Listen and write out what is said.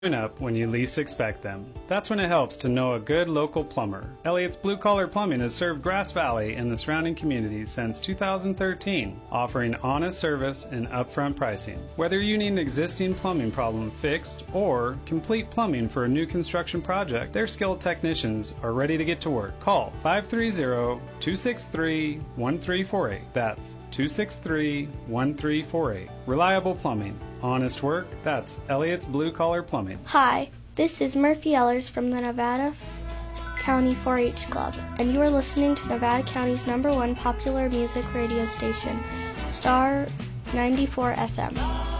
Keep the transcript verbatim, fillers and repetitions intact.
up when you least expect them. That's when it helps to know a good local plumber. Elliott's Blue Collar Plumbing has served Grass Valley and the surrounding communities since two thousand thirteen, offering honest service and upfront pricing. Whether you need an existing plumbing problem fixed or complete plumbing for a new construction project, their skilled technicians are ready to get to work. Call five three zero, two six three, one three four eight. That's two six three, one three four eight. Reliable plumbing. Honest work, that's Elliott's Blue Collar Plumbing. Hi, this is Murphy Ellers from the Nevada County four H Club, and you are listening to Nevada County's number one popular music radio station, Star ninety-four F M.